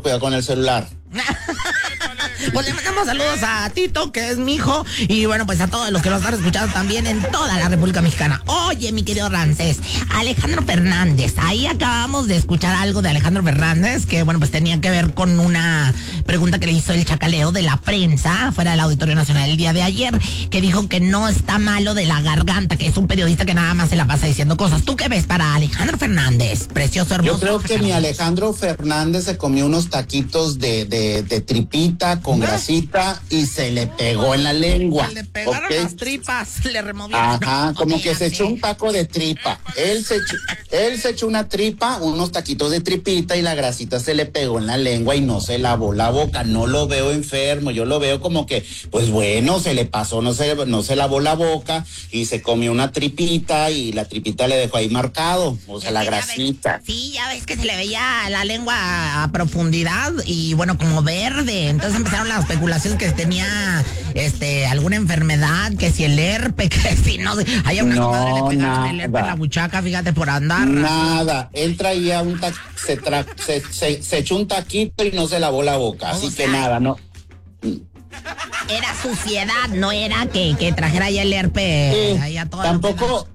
cuidado con el celular. Pues le mandamos saludos a Tito, que es mi hijo, y bueno, pues a todos los que lo están escuchando también en toda la República Mexicana. Oye, mi querido Ramsés, Alejandro Fernández, ahí acabamos de escuchar algo de Alejandro Fernández, que bueno, pues tenía que ver con una pregunta que le hizo el chacaleo de la prensa fuera del Auditorio Nacional el día de ayer, que dijo que no está malo de la garganta, que es un periodista que nada más se la pasa diciendo cosas. ¿Tú qué ves para Alejandro Fernández? Precioso, hermoso. Yo creo que mi Alejandro Fernández se comió unos taquitos de tripita con grasita y se le pegó en la lengua. Le pegaron las tripas, le removieron. Ajá, como que se echó un taco de tripa. Él se echó una tripa, unos taquitos de tripita y la grasita se le pegó en la lengua y no se lavó la boca. No lo veo enfermo, yo lo veo como que, pues bueno, se le pasó, no se lavó la boca y se comió una tripita y la tripita le dejó ahí marcado, o sea, la grasita. Sí, ya ves que se le veía la lengua a profundidad y bueno, como verde. Entonces empezaron las especulaciones que tenía alguna enfermedad, que si el herpes, que si no. Hay una comadre le pegaron el herpes en la buchaca, fíjate, por andar. Nada, él traía se echó un taquito y no se lavó la boca, así que nada, no. Era suciedad, no era que trajera ya el herpes. Tampoco,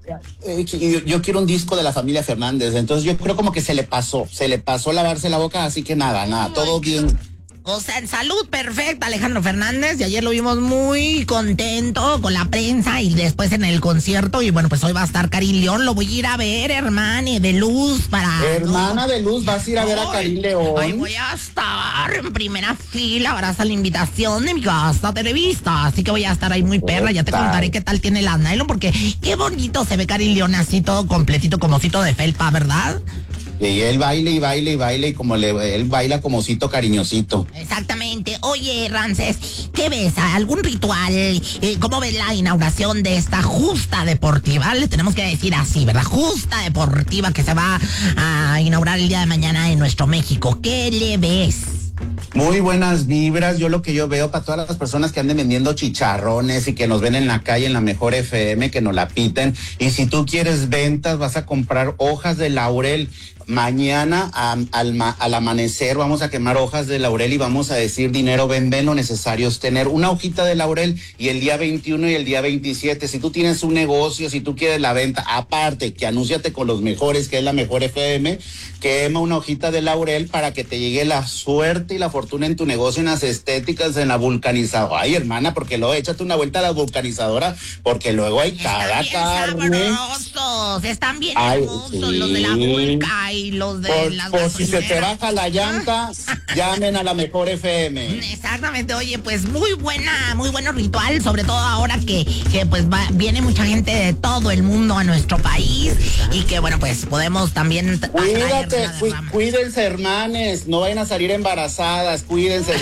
yo quiero un disco de la familia Fernández, entonces yo creo como que se le pasó lavarse la boca, así que nada, todo bien. O sea, en salud perfecta, Alejandro Fernández, y ayer lo vimos muy contento con la prensa y después en el concierto, y bueno, pues hoy va a estar Karin León, lo voy a ir a ver, hermana de Luz, Hermana de Luz, vas a ir a ver a Karin León. Hoy voy a estar en primera fila, abrazar la invitación de mi casa televista, así que voy a estar ahí muy perra, ya te contaré qué tal tiene la nylon, porque qué bonito se ve Karin León así todo completito, como osito de felpa, ¿verdad? Y él baila y baila y baila y él baila como osito cariñosito. Exactamente. Oye, Ramsés, ¿qué ves? ¿Algún ritual? ¿Cómo ves la inauguración de esta justa deportiva? Le tenemos que decir así, ¿verdad? Justa deportiva que se va a inaugurar el día de mañana en nuestro México. ¿Qué le ves? Muy buenas vibras, yo lo que yo veo para todas las personas que anden vendiendo chicharrones y que nos ven en la calle en la Mejor FM, que nos la piten, y si tú quieres ventas vas a comprar hojas de laurel. Mañana al amanecer vamos a quemar hojas de laurel y vamos a decir dinero, ven, lo necesario es tener una hojita de laurel, y el día 21 y el día 27, si tú tienes un negocio, si tú quieres la venta, aparte que anúnciate con los mejores, que es la Mejor FM, quema una hojita de laurel para que te llegue la suerte y la fortuna en tu negocio, en las estéticas, en la vulcanizadora. Ay, hermana, porque luego échate una vuelta a la vulcanizadora, porque luego hay cada carne. Están bien hermosos los de la vulca y los de las por si se te baja la llanta, llamen a la Mejor FM. Exactamente. Oye, pues muy bueno ritual, sobre todo ahora que pues viene mucha gente de todo el mundo a nuestro país y que bueno, pues podemos también cuídense, hermanes, no vayan a salir embarazadas, cuídense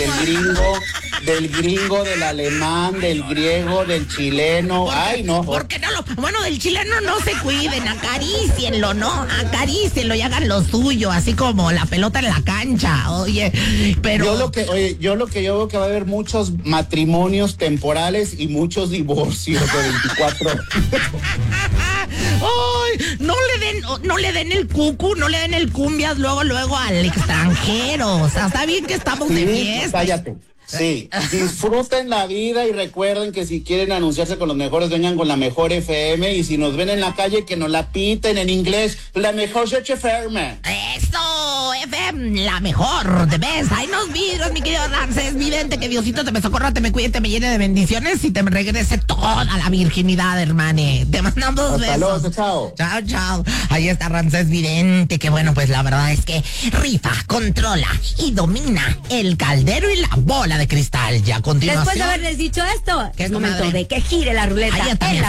del gringo, del alemán, del griego, del chileno. Ay, no. ¿Por qué no bueno, del chileno no se cuiden, acarícienlo, ¿no? Acarícienlo y hagan lo suyo, así como la pelota en la cancha, oye, pero... Yo lo que yo veo que va a haber muchos matrimonios temporales y muchos divorcios de 24. ¡Ay! No le den el cucu, no le den el cumbias luego al extranjero. O sea, está bien que estamos de fiesta. Cállate. Sí, disfruten la vida y recuerden que si quieren anunciarse con los mejores, vengan con la Mejor FM, y si nos ven en la calle, que nos la piten en inglés, la Mejor FM. ¡Eso! FM, la mejor, de best. Ay, nos vidros, mi querido Ramsés, vidente, que Diosito te me socorra, te me cuide, te me llene de bendiciones y te me regrese toda la virginidad, hermane. Te mandamos besos. Saludos, chao. Chao. Ahí está Ramsés Vidente, que bueno, pues la verdad es que rifa, controla y domina el caldero y la bola de cristal. Ya a continuación. Después de haberles dicho esto, ¿qué es momento madre? de que gire la ruleta. Ahí está,